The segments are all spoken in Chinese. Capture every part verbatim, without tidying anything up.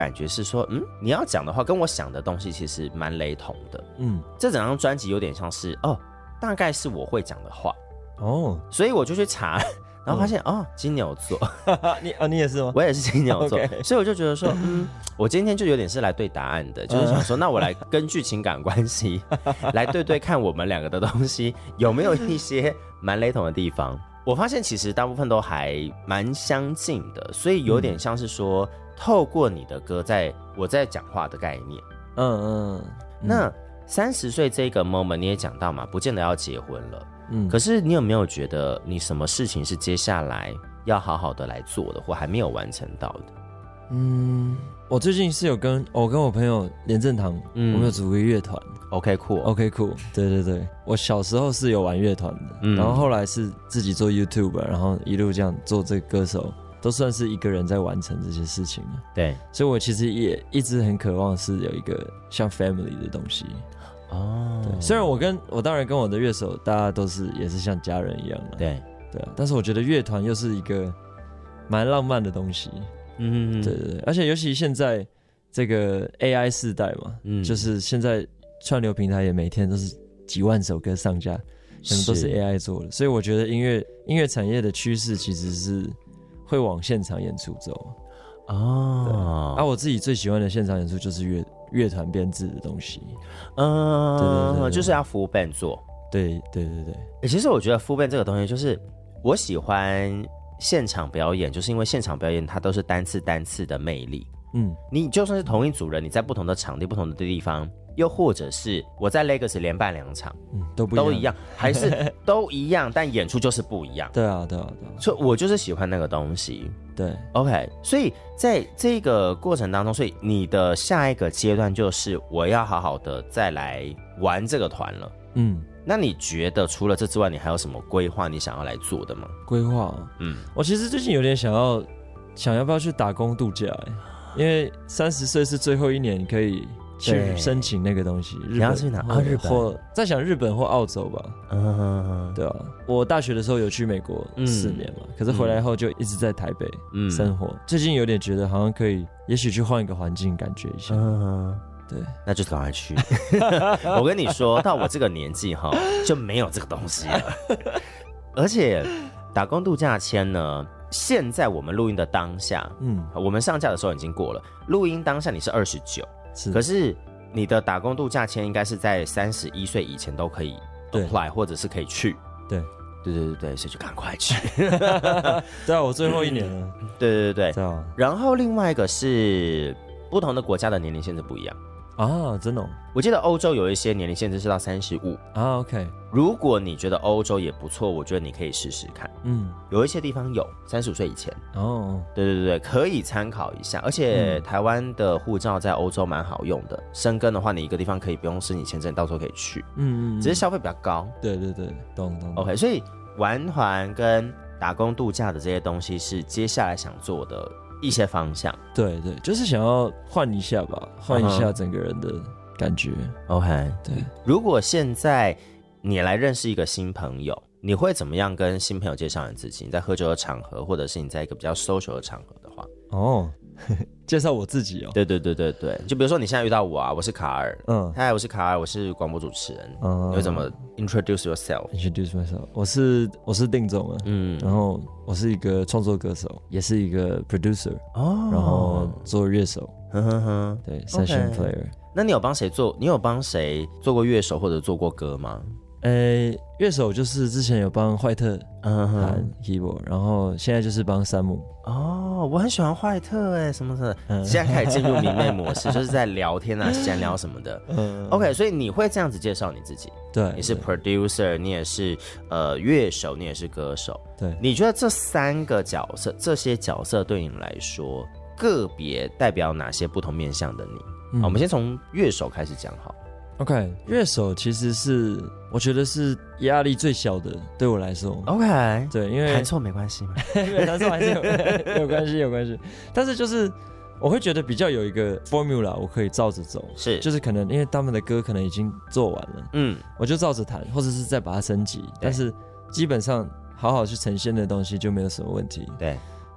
感觉是说，嗯，你要讲的话跟我想的东西其实蛮雷同的。嗯，这整张专辑有点像是哦，大概是我会讲的话哦，所以我就去查，然后发现、嗯、哦，金牛座， 你哦你也是吗？ 我也是金牛座， okay. 所以我就觉得说，嗯，我今天就有点是来对答案的，就是想说，那我来根据情感关系来对对看我们两个的东西有没有一些蛮雷同的地方。我发现其实大部分都还蛮相近的，所以有点像是说、嗯、透过你的歌在我在讲话的概念。嗯 嗯, 嗯那三十岁这个 moment 你也讲到嘛，不见得要结婚了，嗯，可是你有没有觉得你什么事情是接下来要好好的来做的，或还没有完成到的？ 嗯，我最近是有跟我跟我朋友连正堂、嗯、我们有组个乐团。OK cool OK cool 对对对，我小时候是有玩乐团的、嗯、然后后来是自己做 YouTube， 然后一路这样做这个歌手，都算是一个人在完成这些事情了。 对， 所以我其实也一直很渴望是有一个像 family 的东西。哦，对，虽然我跟我当然跟我的乐手大家都是也是像家人一样了， 对对啊，但是我觉得乐团又是一个蛮浪漫的东西。嗯，对对对，而且尤其现在这个 A I 世代嘛，嗯，就是现在串流平台也每天都是几万首歌上架，可能都是 A I 做的，所以我觉得音乐音乐产业的趋势其实是会往现场演出走。哦，啊，我自己最喜欢的现场演出就是乐乐团编制的东西。 嗯，对对 对, 对，就是要 full band 做。 对对对对， 欸，其实我觉得 full band 这个东西，就是我喜欢现场表演，就是因为现场表演它都是单次单次的魅力。嗯，你就算是同一组人，你在不同的场地、不同的地方，又或者是我在 Legacy 连办两场，嗯，都不一样，都一样，还是都一样，但演出就是不一样。 对啊，对啊，对啊。 所以我就是喜欢那个东西。 对 ，OK。所以在这个过程当中，所以你的下一个阶段就是我要好好的再来玩这个团了。嗯。那你觉得除了这之外，你还有什么规划你想要来做的吗？ 规划，嗯，我其实最近有点想要，想要不要去打工度假，因为三十岁是最后一年可以去申请那个东西。 你要去哪？啊，日本。 或在想日本或澳洲吧。嗯，对啊。我大学的时候有去美国四年嘛，嗯，可是回来后就一直在台北生活。嗯，最近有点觉得好像可以，也许去换一个环境，感觉一下。嗯。对， 那就赶快去。我跟你说，到我这个年纪哈，就没有这个东西了。而且打工度假签呢，现在我们录音的当下，嗯，我们上架的时候已经过了。录音当下你是二十九，可是你的打工度假签应该是在三十一岁以前都可以 apply， 或者是可以去。 对， 对对对对，所以就赶快去。 对啊，我最后一年了。 对对对对。然后另外一个是不同的国家的年龄限制不一样。 啊，真的，哦， 我记得欧洲有一些年龄限制是到三十五啊。OK， 如果你觉得欧洲也不错，我觉得你可以试试看。嗯，有一些地方有三十五岁以前哦。对对对对，可以参考一下。而且台湾的护照在欧洲蛮好用的，生根的话，你一个地方可以不用申请签证，到时候可以去。嗯嗯，只是消费比较高。 对对对，懂懂。 OK， 所以玩团跟打工度假的这些东西是接下来想做的一些方向。 对对，就是想要换一下吧，换一下整个人的感觉。 Uh-huh. OK， 对。如果现在你来认识一个新朋友，你会怎么样跟新朋友介绍你自己？你在喝酒的场合，或者是你在一个比较 social 的场合的话， 哦，介绍我自己哦。 对对对对对，就比如说你现在遇到我啊，我是卡尔，嗯，嗨，我是卡尔，我是广播主持人，嗯，你会怎么 introduce yourself？Introduce myself， 我是我是定总啊，嗯，然后我是一个创作歌手，也是一个 producer， 哦，然后做乐手，呵呵呵，对 ，session player。 那你有帮谁做？你有帮谁做过乐手或者做过歌吗？ 呃，乐手就是之前有帮坏特弹 keyboard， 然后现在就是帮山姆。 哦，我很喜欢坏特哎，什么的，嗯，现在开始进入迷妹模式，就是在聊天啊、闲聊什么的。嗯 ，OK， 所以你会这样子介绍你自己？ 对， 你是 producer， 你也是呃乐手，你也是歌手。 对， 你觉得这三个角色，这些角色对你们来说，个别代表哪些不同面向的你？嗯，好，我们先从乐手开始讲好。 OK， 乐手其实是我觉得是压力最小的，对我来说。 OK， 对，因为弹错没关系嘛， 弹错还是有有关系，有关系。但是就是我会觉得比较有一个 formula， 我可以照着走， 是， 就是可能因为他们的歌可能已经做完了，嗯，我就照着弹，或者是再把它升级，但是基本上好好去呈现的东西就没有什么问题。 对。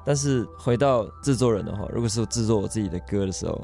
但是回到制作人的话，如果是我制作我自己的歌的时候，